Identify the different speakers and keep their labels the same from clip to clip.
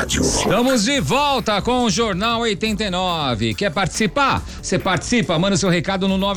Speaker 1: Rádio.
Speaker 2: Estamos de volta com o Jornal 89. Quer participar? Você participa, manda seu recado no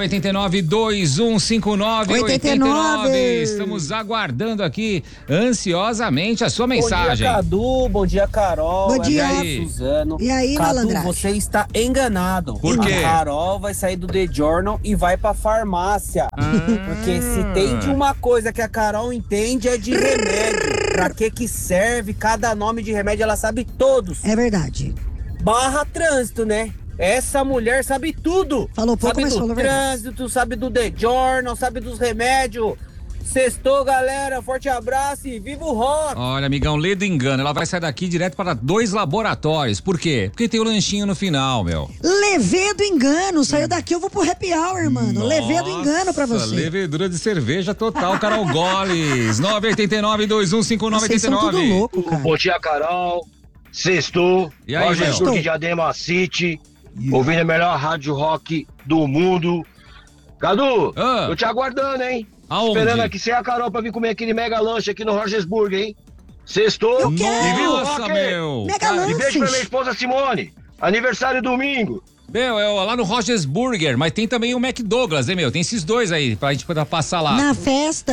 Speaker 2: 989-2159-89. Estamos aguardando aqui ansiosamente a sua mensagem.
Speaker 3: Bom dia, Cadu. Bom dia, Carol.
Speaker 4: Bom dia,
Speaker 3: Suzano.
Speaker 4: E aí,
Speaker 3: Cadu,
Speaker 4: malandragem?
Speaker 3: você está enganado.
Speaker 2: Por quê?
Speaker 3: A Carol vai sair do The Journal e vai pra farmácia. Porque se tem de uma coisa que a Carol entende é de remédio. Pra que serve cada nome de remédio, ela sabe todos.
Speaker 4: É verdade.
Speaker 3: Barra trânsito, né? Essa mulher sabe tudo.
Speaker 4: Falou pouco,
Speaker 3: sabe
Speaker 4: mas
Speaker 3: do
Speaker 4: falou verdade.
Speaker 3: trânsito, sabe do The Journal, sabe dos remédios. Sextou, galera. Forte abraço e viva o rock.
Speaker 2: Olha, amigão, lê do engano. Ela vai sair daqui direto para 2 laboratórios. Por quê? Porque tem o lanchinho no final, meu.
Speaker 4: Levê do engano. Saiu daqui, eu vou pro happy hour, mano. Levê do engano pra você.
Speaker 2: Levedura de cerveja total, Carol Goles. 989-2159-89.
Speaker 4: Vocês são tudo louco, cara.
Speaker 5: Bom dia, Carol. Sextou.
Speaker 2: E aí,
Speaker 5: Roger
Speaker 2: meu?
Speaker 5: Sul de Diadema City. Ouvindo a melhor rádio rock do mundo. Cadu, tô te aguardando, hein?
Speaker 2: Aonde?
Speaker 5: Esperando aqui sem a Carol pra vir comer aquele mega lanche aqui no Rogersburg, hein? Sextou.
Speaker 4: Eu quero.
Speaker 5: E viva o
Speaker 2: Nossa,
Speaker 5: rock.
Speaker 2: meu.
Speaker 4: Mega
Speaker 5: E beijo pra minha
Speaker 4: lanches.
Speaker 5: esposa Simone. Aniversário domingo.
Speaker 2: Meu, é lá no Rogers Burger, mas tem também o McDouglas, hein, meu? Tem esses dois aí pra gente poder passar lá.
Speaker 4: Na festa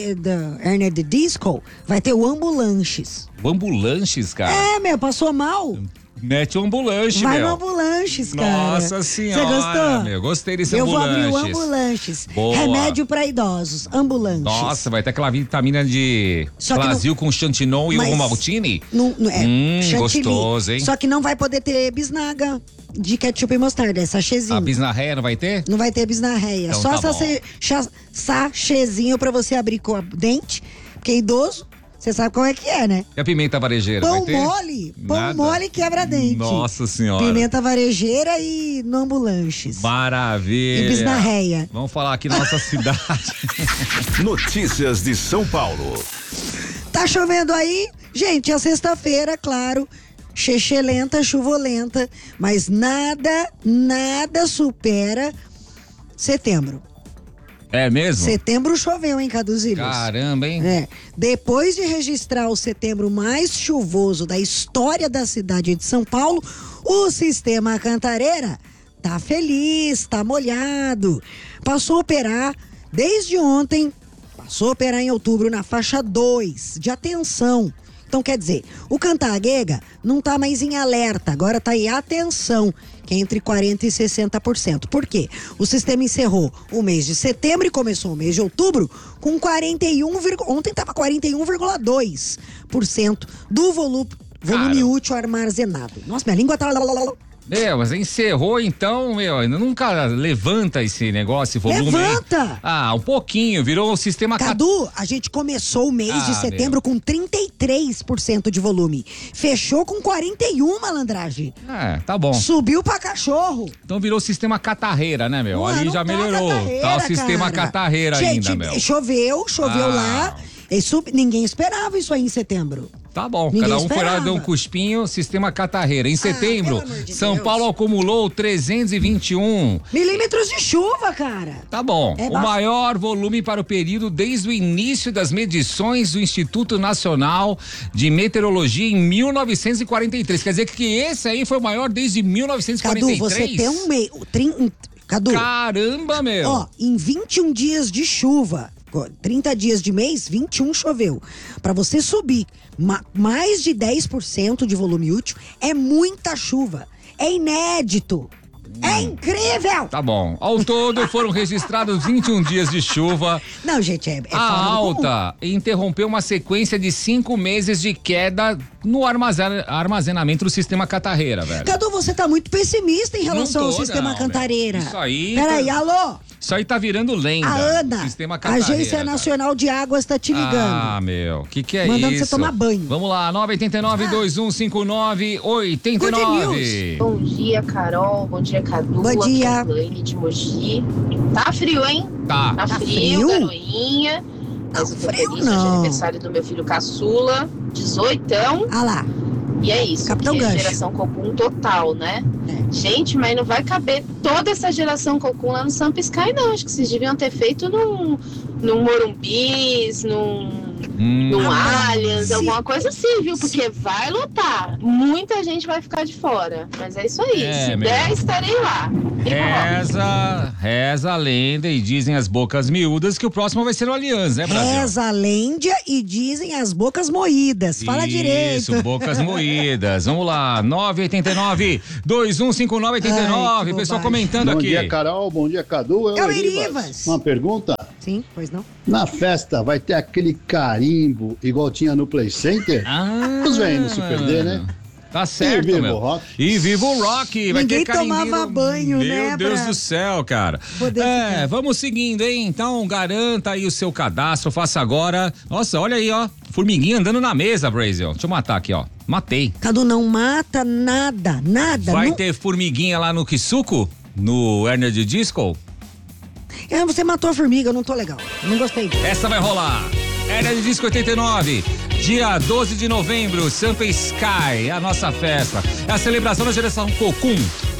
Speaker 4: da Ernie the Disco, vai ter o Ambulanches.
Speaker 2: O Ambulanches, cara.
Speaker 4: É, meu, passou mal?
Speaker 2: Mete o Ambulanche,
Speaker 4: Vai
Speaker 2: meu.
Speaker 4: no Ambulanches, cara.
Speaker 2: Nossa senhora,
Speaker 4: Você gostou?
Speaker 2: meu, gostei desse
Speaker 4: Eu vou abrir o
Speaker 2: Ambulanches.
Speaker 4: Ambulanches.
Speaker 2: Boa.
Speaker 4: Remédio pra idosos, Ambulanches.
Speaker 2: Nossa, vai ter aquela vitamina de
Speaker 4: Só que
Speaker 2: Brasil com chantilly e
Speaker 4: Mas-
Speaker 2: o maltine?
Speaker 4: Não, chantilly.
Speaker 2: Gostoso, hein?
Speaker 4: Só que não vai poder ter bisnaga de ketchup e mostarda, é sachêzinho.
Speaker 2: A bisnarréia não vai ter?
Speaker 4: Não vai ter bisnarreia.
Speaker 2: Então
Speaker 4: Só
Speaker 2: tá
Speaker 4: sachêzinho pra você abrir com o dente, porque idoso, você sabe como é que é, né?
Speaker 2: E a pimenta varejeira vai
Speaker 4: Pão
Speaker 2: ter?
Speaker 4: mole, pão
Speaker 2: Nada?
Speaker 4: mole quebra-dente.
Speaker 2: Nossa senhora.
Speaker 4: Pimenta varejeira e no Ambulanches.
Speaker 2: Maravilha.
Speaker 4: E bisnarreia.
Speaker 2: Vamos falar aqui na nossa cidade.
Speaker 1: Notícias de São Paulo.
Speaker 4: Tá chovendo aí? Gente, a sexta-feira, claro, chechelenta, chuvolenta, mas nada supera setembro.
Speaker 2: É mesmo?
Speaker 4: Setembro choveu, hein, Caduzilhos?
Speaker 2: Caramba, hein?
Speaker 4: É. Depois de registrar o setembro mais chuvoso da história da cidade de São Paulo, o sistema Cantareira tá feliz, tá molhado. Passou a operar desde ontem, passou a operar em outubro na faixa 2 de atenção. Então, quer dizer, o Cantaguega não tá mais em alerta, agora tá em atenção, que é entre 40% e 60%. Por quê? O sistema encerrou o mês de setembro e começou o mês de outubro com 41, ontem tava 41,2% do volume útil armazenado. Nossa, minha língua tá...
Speaker 2: Meu, mas encerrou então, meu, nunca levanta esse negócio, esse volume.
Speaker 4: Levanta!
Speaker 2: Ah, um pouquinho, virou o sistema...
Speaker 4: Cadu, a gente começou o mês de setembro com 33% de volume. Fechou com 41, malandragem.
Speaker 2: É, tá bom.
Speaker 4: Subiu pra cachorro.
Speaker 2: Então virou o sistema catarreira, né, meu?
Speaker 4: Ué,
Speaker 2: Ali
Speaker 4: não
Speaker 2: já
Speaker 4: tá
Speaker 2: melhorou.
Speaker 4: catarreira,
Speaker 2: Tá o sistema
Speaker 4: cara.
Speaker 2: catarreira
Speaker 4: Gente,
Speaker 2: ainda, meu.
Speaker 4: Choveu lá. Ninguém esperava isso aí em setembro.
Speaker 2: Tá bom,
Speaker 4: Ninguém
Speaker 2: cada um foi lá,
Speaker 4: esperava.
Speaker 2: deu um cuspinho, sistema catarreira. Em setembro,
Speaker 4: pelo amor de
Speaker 2: São
Speaker 4: Deus.
Speaker 2: Paulo acumulou 321.
Speaker 4: Milímetros de chuva, cara.
Speaker 2: Tá bom.
Speaker 4: É
Speaker 2: O maior volume para o período desde o início das medições do Instituto Nacional de Meteorologia em 1943. Quer dizer que esse aí foi o maior desde 1943.
Speaker 4: Cadu, você tem um mês... Cadu.
Speaker 2: Caramba, meu.
Speaker 4: Ó, em 21 dias de chuva, 30 dias de mês, 21 choveu. Pra você subir mais de 10% de volume útil, é muita chuva. É inédito. É incrível!
Speaker 2: Tá bom. Ao todo foram registrados 21 dias de chuva.
Speaker 4: Não, gente, é
Speaker 2: A
Speaker 4: fora do comum.
Speaker 2: alta interrompeu uma sequência de 5 meses de queda no armazenamento do sistema catarreira, velho.
Speaker 4: Cadu, você tá muito pessimista em relação
Speaker 2: Não
Speaker 4: ao
Speaker 2: tô,
Speaker 4: sistema
Speaker 2: não,
Speaker 4: Cantareira.
Speaker 2: velho. Isso aí...
Speaker 4: Peraí, alô?
Speaker 2: Isso aí tá virando lenda.
Speaker 4: A Ana,
Speaker 2: Sistema Cantareira,
Speaker 4: Agência
Speaker 2: cara.
Speaker 4: Nacional de Águas, tá te ligando.
Speaker 2: Ah, meu, que é
Speaker 4: Mandando
Speaker 2: isso?
Speaker 4: você tomar banho.
Speaker 2: Vamos lá, 989-2159-89.
Speaker 6: Bom dia, Carol. Bom dia, Cadu.
Speaker 4: Bom dia.
Speaker 6: Aqui é a Elaine de Mogi. Tá frio, hein?
Speaker 2: Tá.
Speaker 6: Tá
Speaker 4: Tá
Speaker 6: frio,
Speaker 4: frio?
Speaker 6: garoinha. Mas eu tô
Speaker 4: frio
Speaker 6: feliz,
Speaker 4: não.
Speaker 6: hoje é aniversário do meu filho caçula, 18ão.
Speaker 4: Ah lá.
Speaker 6: E é isso,
Speaker 4: Capitão
Speaker 6: porque é
Speaker 4: Gancho.
Speaker 6: geração Cocum total, né? Gente, mas não vai caber toda essa geração Cocum lá no Sampa Sky, não. Acho que vocês deviam ter feito num Morumbis, num No Allianz, alguma coisa assim, viu? Porque vai lotar. Muita gente vai ficar de fora. Mas é isso aí. Se der, estarei lá.
Speaker 2: Reza a lenda e dizem as bocas miúdas que o próximo vai ser no Allianz, né, Brasil?
Speaker 4: Reza a lenda e dizem as bocas moídas. Fala direito.
Speaker 2: Isso, bocas moídas. Vamos lá, 989-2159-89. Pessoal comentando aqui.
Speaker 7: Bom dia, Carol. Bom dia, Cadu.
Speaker 4: É o Erivas.
Speaker 7: Uma pergunta?
Speaker 4: Sim, pois não?
Speaker 7: Na festa vai ter aquele carimbo igual tinha no Play Center? Os velhos não se perder, né?
Speaker 2: Tá certo,
Speaker 7: Viva
Speaker 2: meu.
Speaker 7: o Rock.
Speaker 2: E viva o Rock. Vai
Speaker 4: Ninguém
Speaker 2: ter carimbinho.
Speaker 4: tomava banho,
Speaker 2: Meu
Speaker 4: né?
Speaker 2: Deus do céu, cara. Vamos seguindo, hein? Então, garanta aí o seu cadastro, faça agora. Nossa, olha aí, ó. Formiguinha andando na mesa, Brasil. Deixa eu matar aqui, ó. Matei.
Speaker 4: Cadu, não mata nada.
Speaker 2: Vai ter formiguinha lá no Kisuko? No Energy Disco?
Speaker 4: Você matou a formiga, eu não tô legal. Eu não gostei.
Speaker 2: Essa vai rolar. Energy Disco 89, dia 12 de novembro, Sampa Sky, é a nossa festa. É a celebração da geração Cocum.